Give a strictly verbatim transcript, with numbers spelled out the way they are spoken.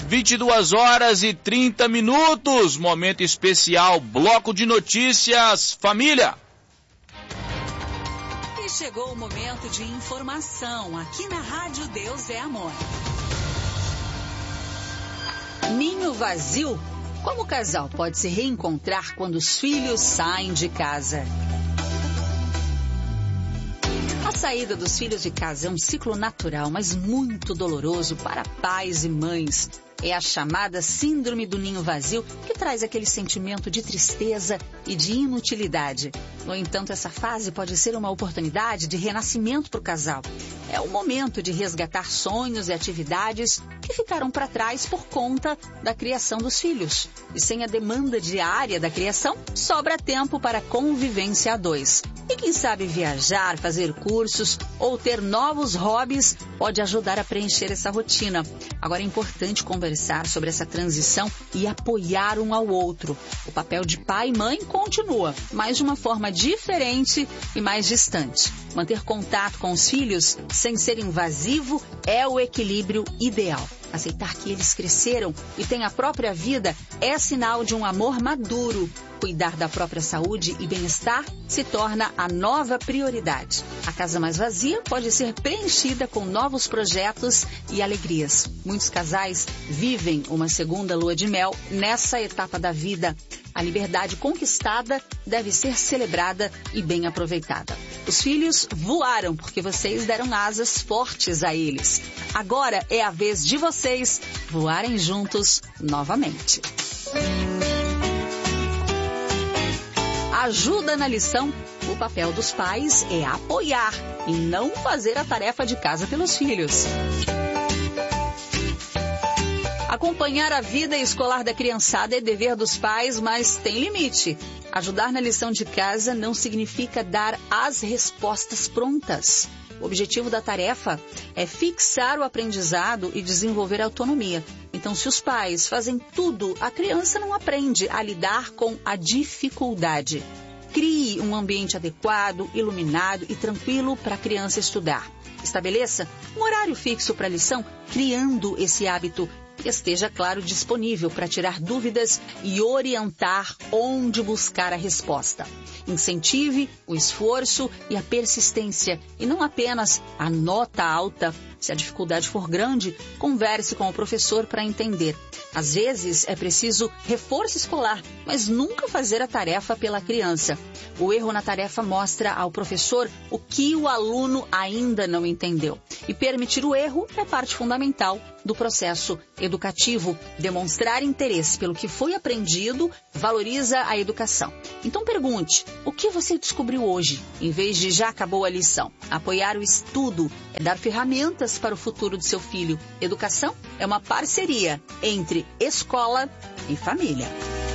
vinte e duas horas e trinta minutos, momento especial, bloco de notícias, família. E chegou o momento de informação aqui na Rádio Deus é Amor. Ninho vazio? Como o casal pode se reencontrar quando os filhos saem de casa? A saída dos filhos de casa é um ciclo natural, mas muito doloroso para pais e mães. É a chamada síndrome do ninho vazio, que traz aquele sentimento de tristeza e de inutilidade. No entanto, essa fase pode ser uma oportunidade de renascimento para o casal. É o momento de resgatar sonhos e atividades que ficaram para trás por conta da criação dos filhos. E sem a demanda diária da criação, sobra tempo para convivência a dois. E quem sabe viajar, fazer cursos ou ter novos hobbies pode ajudar a preencher essa rotina. Agora é importante conversar sobre essa transição e apoiar um ao outro. O papel de pai e mãe continua, mas de uma forma diferente e mais distante. Manter contato com os filhos sem ser invasivo é o equilíbrio ideal. Aceitar que eles cresceram e têm a própria vida é sinal de um amor maduro. Cuidar da própria saúde e bem-estar se torna a nova prioridade. A casa mais vazia pode ser preenchida com novos projetos e alegrias. Muitos casais vivem uma segunda lua de mel nessa etapa da vida. A liberdade conquistada deve ser celebrada e bem aproveitada. Os filhos voaram porque vocês deram asas fortes a eles. Agora é a vez de vocês voarem juntos novamente. Ajuda na lição. O papel dos pais é apoiar e não fazer a tarefa de casa pelos filhos. Acompanhar a vida escolar da criançada é dever dos pais, mas tem limite. Ajudar na lição de casa não significa dar as respostas prontas. O objetivo da tarefa é fixar o aprendizado e desenvolver a autonomia. Então, se os pais fazem tudo, a criança não aprende a lidar com a dificuldade. Crie um ambiente adequado, iluminado e tranquilo para a criança estudar. Estabeleça um horário fixo para a lição, criando esse hábito. E esteja, claro, disponível para tirar dúvidas e orientar onde buscar a resposta. Incentive o esforço e a persistência, e não apenas a nota alta. Se a dificuldade for grande, converse com o professor para entender. Às vezes é preciso reforço escolar, mas nunca fazer a tarefa pela criança. O erro na tarefa mostra ao professor o que o aluno ainda não entendeu. E permitir o erro é parte fundamental do processo educativo. Demonstrar interesse pelo que foi aprendido valoriza a educação. Então pergunte, o que você descobriu hoje, em vez de já acabou a lição? Apoiar o estudo é dar ferramentas para o futuro do seu filho. Educação é uma parceria entre escola e família.